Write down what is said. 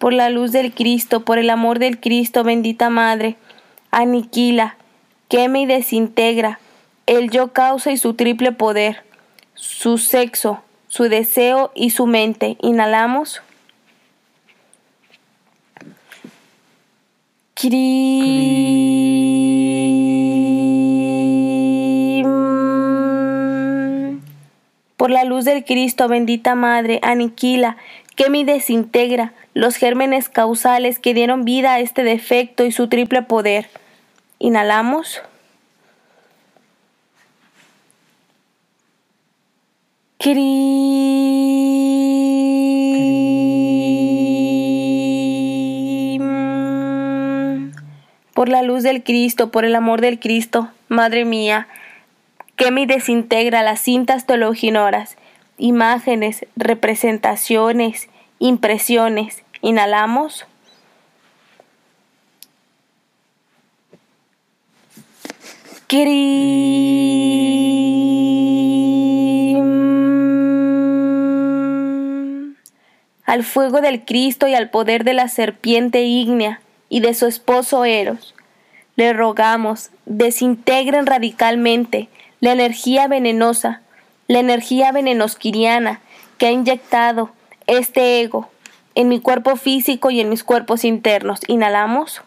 por la luz del Cristo, por el amor del Cristo, bendita Madre, aniquila, quema y desintegra el yo causa y su triple poder, su sexo, su deseo y su mente. Inhalamos. Por la luz del Cristo, bendita Madre, aniquila, quema y desintegra los gérmenes causales que dieron vida a este defecto y su triple poder. Inhalamos. Por la luz del Cristo, por el amor del Cristo, Madre mía, quema y desintegra las cintas teologinoras, imágenes, representaciones, impresiones. Inhalamos. Al fuego del Cristo y al poder de la serpiente ígnea y de su esposo Eros, le rogamos, desintegren radicalmente la energía venenosquiriana que ha inyectado este ego en mi cuerpo físico y en mis cuerpos internos. Inhalamos.